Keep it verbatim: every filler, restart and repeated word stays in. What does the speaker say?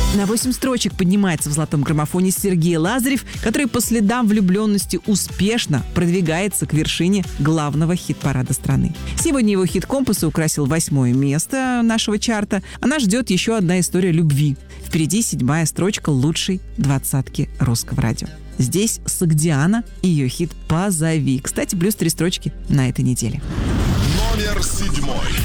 На восемь строчек поднимается в золотом граммофоне Сергей Лазарев, который по следам влюбленности успешно продвигается к вершине главного хит-парада страны. Сегодня его хит «Компас» украсил восьмое место нашего чарта, а нас ждет еще одна история любви. Впереди седьмая строчка лучшей двадцатки русского радио. Здесь Согдиана и ее хит «Позови». Кстати, плюс три строчки на этой неделе. Номер седьмой.